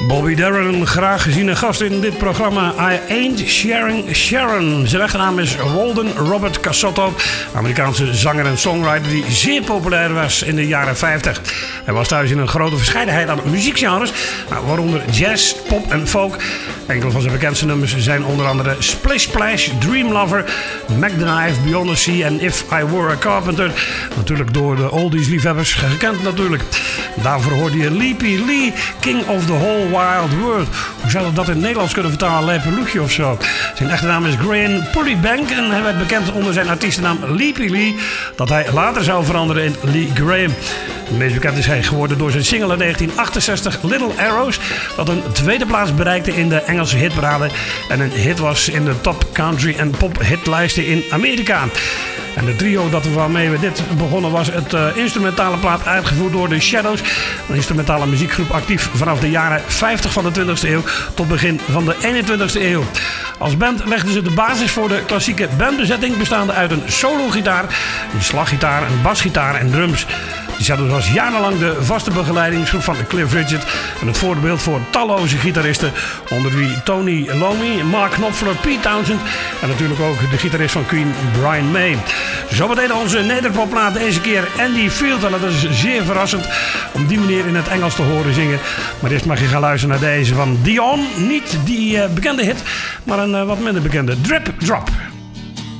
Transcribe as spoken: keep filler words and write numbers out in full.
Bobby Darin, graag gezien een gast in dit programma. I Ain't Sharing Sharon. Zijn echte naam is Walden Robert Casotto. Amerikaanse zanger en songwriter die zeer populair was in de jaren vijftig. Hij was thuis in een grote verscheidenheid aan muziekgenres, waaronder jazz, pop en folk. Enkele van zijn bekendste nummers zijn onder andere Splish Splash, Dream Lover, Mac the Knife, Beyond the Sea en If I Were a Carpenter. Natuurlijk door de oldies liefhebbers gekend natuurlijk. Daarvoor hoorde je Leapy Lee, King of the Whole Wild World. Hoe zou dat in het Nederlands kunnen vertalen? Lepeluchje of zo. Zijn echte naam is Graham Purdybank en hij werd bekend onder zijn artiestennaam Leapy Lee, dat hij later zou veranderen in Lee Graham. Het meest bekend is hij geworden door zijn single uit negentien achtenzestig Little Arrows, dat een tweede plaats bereikte in de Engelse hitparade en een hit was in de top country en pop hitlijsten in Amerika. En de trio dat waarmee we dit begonnen was het uh, instrumentale plaat uitgevoerd door The Shadows. Een instrumentale muziekgroep actief vanaf de jaren vijftig van de twintigste eeuw tot begin van de eenentwintigste eeuw. Als band legden ze de basis voor de klassieke bandbezetting bestaande uit een solo-gitaar, een slaggitaar, een basgitaar en drums. The Shadows was jarenlang de vaste begeleidingsgroep van Cliff Richard en het voorbeeld voor talloze gitaristen, onder wie Tony Iommi, Mark Knopfler, Pete Townshend en natuurlijk ook de gitarist van Queen, Brian May. Zometeen onze nederpopplaat, deze keer Andy Field, en dat is zeer verrassend om die manier in het Engels te horen zingen. Maar eerst mag je gaan luisteren naar deze van Dion, niet die uh, bekende hit, maar een uh, wat minder bekende Drip Drop.